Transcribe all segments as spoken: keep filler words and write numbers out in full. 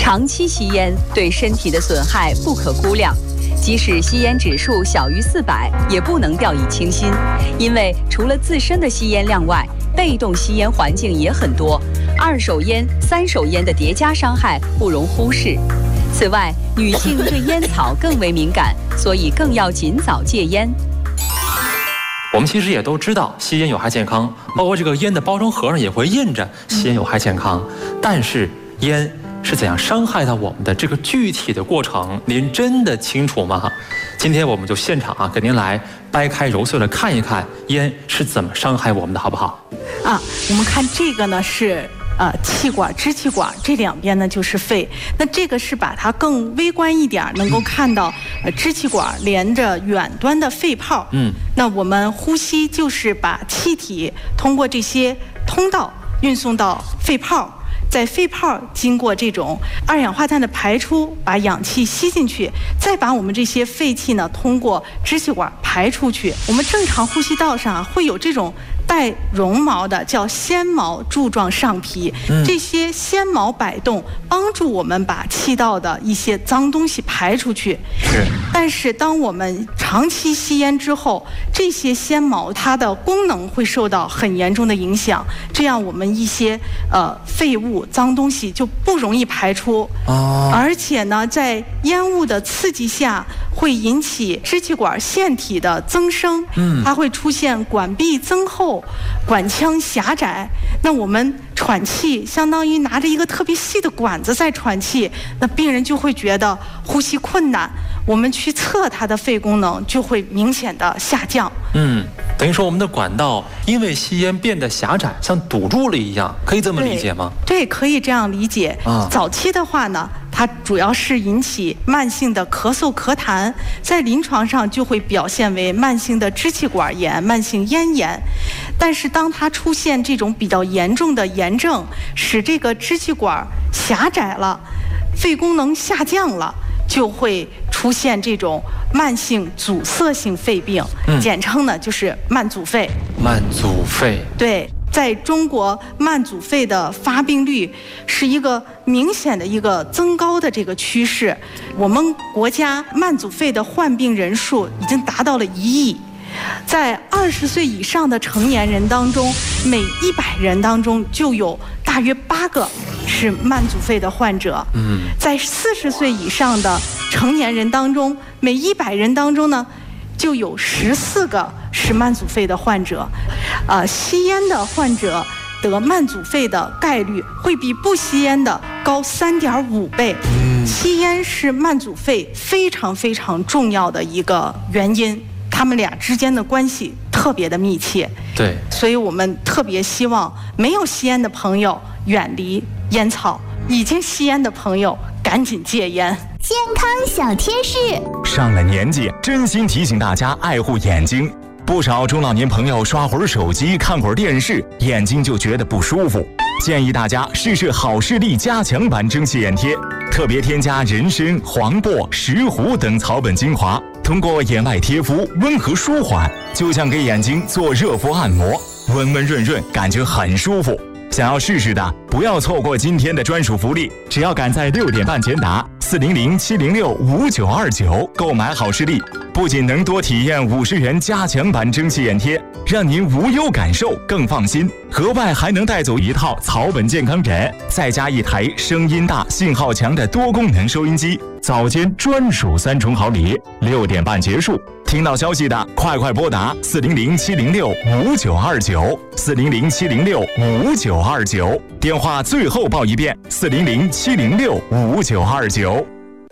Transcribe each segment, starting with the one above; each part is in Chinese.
长期吸烟对身体的损害不可估量，即使吸烟指数小于四百，也不能掉以轻心，因为除了自身的吸烟量外，被动吸烟环境也很多，二手烟、三手烟的叠加伤害不容忽视。此外，女性对烟草更为敏感，所以更要尽早戒烟。 我们其实也都知道吸烟有害健康，包括这个烟的包装盒上也会印着吸烟有害健康。但是烟是怎样伤害到我们的这个具体的过程，您真的清楚吗？今天我们就现场啊，给您来掰开揉碎了看一看烟是怎么伤害我们的，好不好？ 啊，我们看这个呢是呃气管、支气管，这两边呢就是肺。那这个是把它更微观一点，能够看到呃支气管连着远端的肺泡。嗯，那我们呼吸就是把气体通过这些通道运送到肺泡。在肺泡经过这种二氧化碳的排出，把氧气吸进去，再把我们这些废气呢通过支气管排出去。我们正常呼吸道上啊会有这种带绒毛的叫纤毛柱状上皮，嗯、这些纤毛摆动帮助我们把气道的一些脏东西排出去。是。但是当我们长期吸烟之后，这些纤毛它的功能会受到很严重的影响，这样我们一些呃废物、脏东西就不容易排出。哦。而且呢，在烟雾的刺激下，会引起支气管腺体的增生，嗯，它会出现管壁增厚、管腔狭窄。那我们喘气相当于拿着一个特别细的管子在喘气，那病人就会觉得呼吸困难。我们去测他的肺功能就会明显的下降。嗯， 等于说我们的管道因为吸烟变得狭窄，像堵住了一样，可以这么理解吗？ 对，对，可以这样理解。啊，早期的话呢，它主要是引起慢性的咳嗽咳痰，在临床上就会表现为慢性的支气管炎、慢性咽炎。但是当它出现这种比较严重的炎症，使这个支气管狭窄了，肺功能下降了，就会出现这种慢性阻塞性肺病，嗯、简称呢就是慢阻肺。 慢阻肺。 对。在中国，慢阻肺的发病率是一个明显的一个增高的这个趋势。我们国家慢阻肺的患病人数已经达到了一亿，在二十岁以上的成年人当中，每一百人当中就有大约八个是慢阻肺的患者。嗯，在四十岁以上的成年人当中，每一百人当中呢，就有十四个是慢阻肺的患者。呃，吸烟的患者得慢阻肺的概率会比不吸烟的高三点五倍。嗯，吸烟是慢阻肺非常非常重要的一个原因，他们俩之间的关系特别的密切。 对， 所以我们特别希望没有吸烟的朋友远离烟草，已经吸烟的朋友赶紧戒烟。 健康小贴士， 上了年纪，真心提醒大家爱护眼睛。不少中老年朋友刷会儿手机、看会儿电视，眼睛就觉得不舒服。建议大家试试好视力加强版蒸汽眼贴，特别添加人参、黄柏、石斛等草本精华，通过眼外贴敷，温和舒缓，就像给眼睛做热敷按摩，温温润润，感觉很舒服。想要试试的，不要错过今天的专属福利，只要赶在六点半前打四零零七零六五九二九购买好视力，不仅能多体验五十元加强版蒸汽眼贴，让您无忧感受更放心，额外还能带走一套草本健康枕，再加一台声音大、信号强的多功能收音机，早间专属三重好礼。六点半结束，听到消息的快快拨打四零零七零六五九二九四零零七零六五九二九，电话最后报一遍四零零七零六五九二九。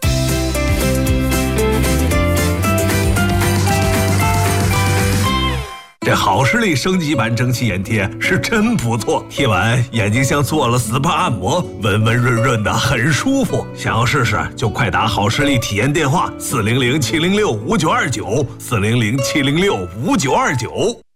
这好视力升级版蒸汽眼贴是真不错，贴完眼睛像做了 S P A 按摩，温温润润的，很舒服。想要试试就快打好视力体验电话四零零七零六五九二九四零零七零六五九二九。